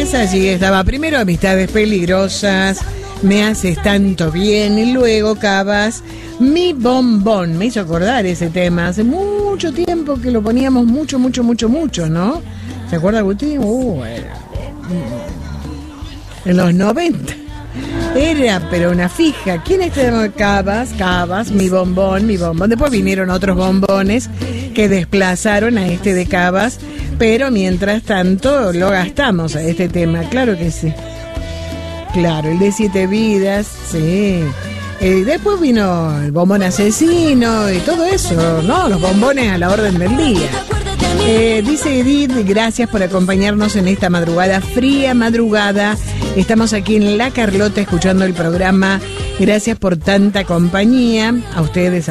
Cabas, allí estaba primero Amistades Peligrosas, Me haces tanto bien, y luego Cabas, Mi Bombón. Me hizo acordar ese tema, hace mucho tiempo que lo poníamos mucho, ¿no? ¿Se acuerda, Agustín? En los 90. Era, pero una fija. ¿Quién es este Cabas, Mi Bombón, Mi Bombón? Después vinieron otros bombones que desplazaron a este de Cabas, pero mientras tanto lo gastamos a este tema, claro que sí. Claro, el de 7 vidas, sí. Después vino el bombón asesino y todo eso, ¿no? Los bombones a la orden del día. Dice Edith, gracias por acompañarnos en esta madrugada, fría madrugada. Estamos aquí en La Carlota escuchando el programa. Gracias por tanta compañía. A ustedes.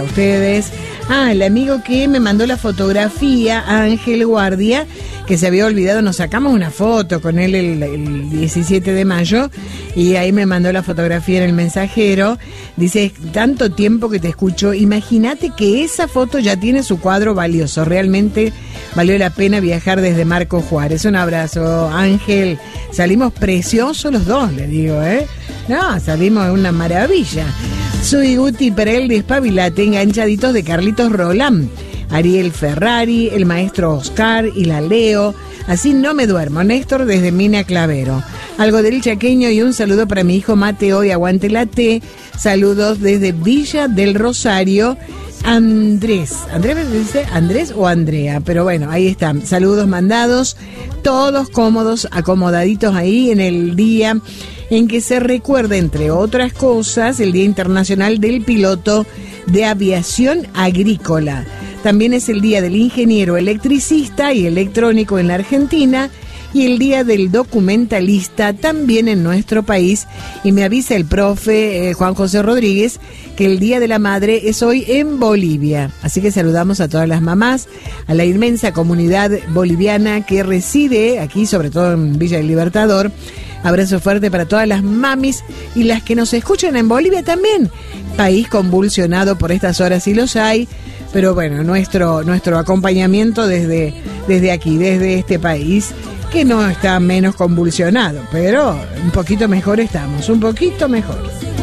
El amigo que me mandó la fotografía, Ángel Guardia, que se había olvidado, nos sacamos una foto con él el 17 de mayo y ahí me mandó la fotografía en el mensajero. Dice, tanto tiempo que te escucho, imagínate que esa foto ya tiene su cuadro valioso, realmente valió la pena viajar desde Marco Juárez. Un abrazo, Ángel, salimos preciosos los dos, le digo, No, salimos una maravilla. Soy Guti Perel de Espabilate, enganchaditos de Carlitos Roland, Ariel Ferrari, el maestro Oscar y la Leo. Así no me duermo. Néstor desde Mina Clavero. Algo del chaqueño y un saludo para mi hijo Mateo y aguante la T. Saludos desde Villa del Rosario. Andrés dice Andrés o Andrea, pero bueno, ahí están. Saludos mandados, todos cómodos, acomodaditos ahí en el día en que se recuerda, entre otras cosas, el Día Internacional del Piloto de Aviación Agrícola. También es el Día del Ingeniero Electricista y Electrónico en la Argentina y el Día del Documentalista también en nuestro país. Y me avisa el profe Juan José Rodríguez que el Día de la Madre es hoy en Bolivia. Así que saludamos a todas las mamás, a la inmensa comunidad boliviana que reside aquí, sobre todo en Villa del Libertador. Abrazo fuerte para todas las mamis y las que nos escuchan en Bolivia también. País convulsionado por estas horas, sí los hay. Pero bueno, nuestro acompañamiento desde aquí, desde este país, que no está menos convulsionado, pero un poquito mejor estamos, un poquito mejor.